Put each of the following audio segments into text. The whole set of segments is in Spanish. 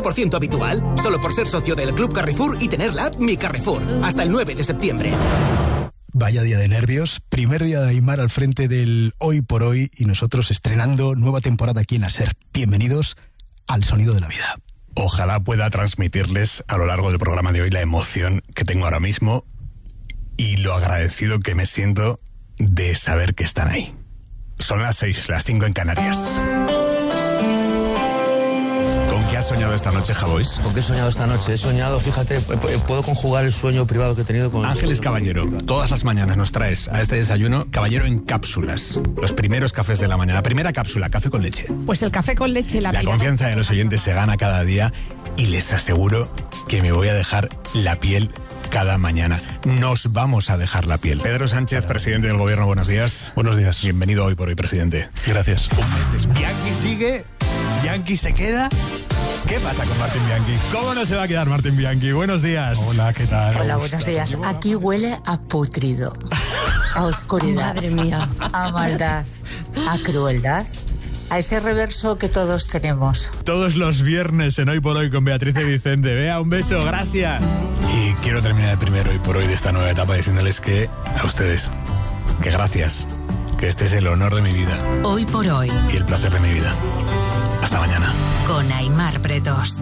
20% habitual, solo por ser socio del Club Carrefour y tener la app Mi Carrefour. Hasta el 9 de septiembre. Vaya día de nervios, primer día de Aimar al frente del Hoy por Hoy y nosotros estrenando nueva temporada aquí en la SER. Bienvenidos al Sonido de la Vida. Ojalá pueda transmitirles a lo largo del programa de hoy la emoción que tengo ahora mismo y lo agradecido que me siento de saber que están ahí. Son las 6, las 5 en Canarias. ¿Con qué has soñado esta noche, Javois? ¿Con qué he soñado esta noche? He soñado, fíjate, puedo conjugar el sueño privado que he tenido con... Ángeles Caballero, todas las mañanas nos traes a este desayuno Caballero en cápsulas. Los primeros cafés de la mañana. La primera cápsula, café con leche. Pues el café con leche, la confianza de los oyentes se gana cada día y les aseguro que me voy a dejar la piel cada mañana. Nos vamos a dejar la piel. Pedro Sánchez, presidente del gobierno, buenos días. Buenos días. Bienvenido Hoy por Hoy, presidente. Gracias. Bianchi sigue, Bianchi se queda. ¿Qué pasa con Martín Bianchi? ¿Cómo no se va a quedar Martín Bianchi? Buenos días. Hola, ¿qué tal? Hola, buenos días. Aquí huele a putrido, a oscuridad, madre mía, a maldad, a crueldad, a ese reverso que todos tenemos. Todos los viernes en Hoy por Hoy con Beatriz y Vicente. Bea, un beso, gracias. Y quiero terminar el primer Hoy por Hoy de esta nueva etapa diciéndoles que a ustedes, que gracias, que este es el honor de mi vida. Hoy por Hoy. Y el placer de mi vida. Hasta mañana. Con Aimar Pretos.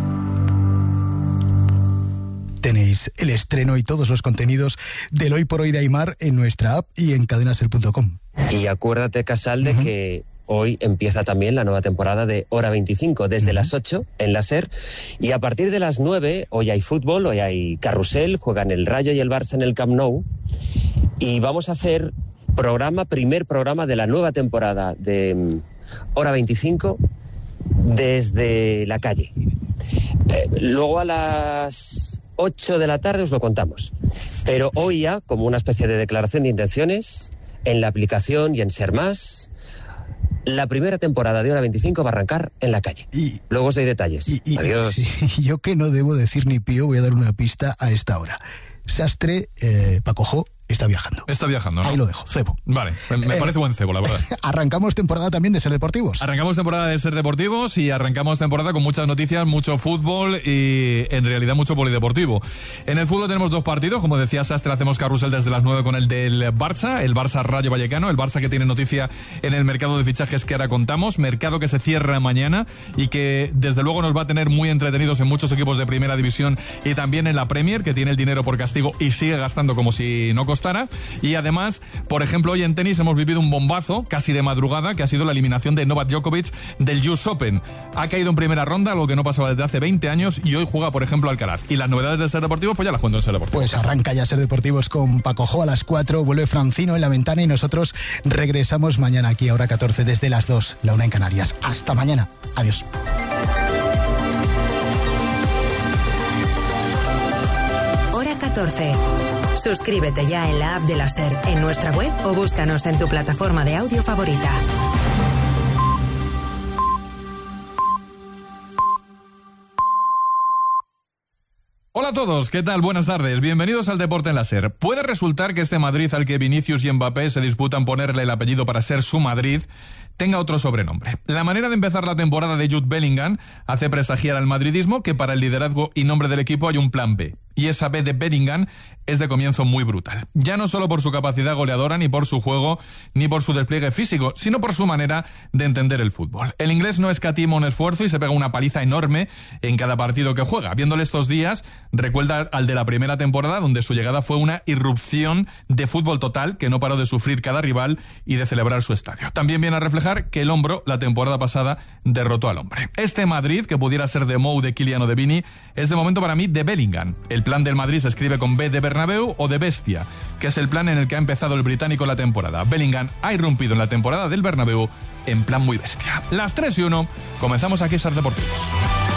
Tenéis el estreno y todos los contenidos del Hoy por Hoy de Aimar en nuestra app y en cadenaser.com. Y acuérdate, Casal, de que hoy empieza también la nueva temporada de Hora 25, desde las 8 en la SER. Y a partir de las 9, hoy hay fútbol, hoy hay carrusel, juegan el Rayo y el Barça en el Camp Nou. Y vamos a hacer primer programa de la nueva temporada de Hora 25 desde la calle. Luego a las 8 de la tarde os lo contamos. Pero hoy ya, como una especie de declaración de intenciones, en la aplicación y en Ser Más, la primera temporada de Hora 25 va a arrancar en la calle. Luego os doy detalles. Adiós. Yo que no debo decir ni pío, voy a dar una pista a esta hora. Sastre, Paco Jo, está viajando. Está viajando, ¿no? Ahí lo dejo, cebo. Vale, me parece buen cebo, la verdad. Arrancamos temporada también de Ser Deportivos. Arrancamos temporada de Ser Deportivos y arrancamos temporada con muchas noticias, mucho fútbol y en realidad mucho polideportivo. En el fútbol tenemos dos partidos, como decía Sastre, hacemos carrusel desde las 9 con el del Barça, el Barça Rayo Vallecano, el Barça que tiene noticia en el mercado de fichajes que ahora contamos, mercado que se cierra mañana y que desde luego nos va a tener muy entretenidos en muchos equipos de primera división y también en la Premier, que tiene el dinero por castigo y sigue gastando como si no costara. Y además, por ejemplo, hoy en tenis hemos vivido un bombazo casi de madrugada, que ha sido la eliminación de Novak Djokovic del US Open. Ha caído en primera ronda, algo que no pasaba desde hace 20 años, y hoy juega, por ejemplo, Alcaraz. Y las novedades de Ser Deportivos, pues ya las cuento en Ser Deportivos. Pues arranca ya Ser Deportivos con Paco Jo a las 4, vuelve Francino en la ventana y nosotros regresamos mañana aquí a hora 14 desde las 2, la 1 en Canarias. Hasta mañana. Adiós. Hora 14. Suscríbete ya en la app de la SER, en nuestra web o búscanos en tu plataforma de audio favorita. Hola a todos, ¿qué tal? Buenas tardes, bienvenidos al Deporte en la SER. Puede resultar que este Madrid al que Vinicius y Mbappé se disputan ponerle el apellido para ser su Madrid tenga otro sobrenombre. La manera de empezar la temporada de Jude Bellingham hace presagiar al madridismo que para el liderazgo y nombre del equipo hay un plan B. Y esa B de Bellingham es de comienzo muy brutal. Ya no solo por su capacidad goleadora, ni por su juego, ni por su despliegue físico, sino por su manera de entender el fútbol. El inglés no escatima un esfuerzo y se pega una paliza enorme en cada partido que juega. Viéndole estos días, recuerda al de la primera temporada, donde su llegada fue una irrupción de fútbol total que no paró de sufrir cada rival y de celebrar su estadio. También viene a reflejar que el hombro, la temporada pasada, derrotó al hombre. Este Madrid, que pudiera ser de Mou, de Kylian o de Vini, es de momento para mí de Bellingham. El plan del Madrid se escribe con B de Bernabéu o de Bestia, que es el plan en el que ha empezado el británico la temporada. Bellingham ha irrumpido en la temporada del Bernabéu en plan muy bestia. Las 3:01, comenzamos aquí Ser Deportivos.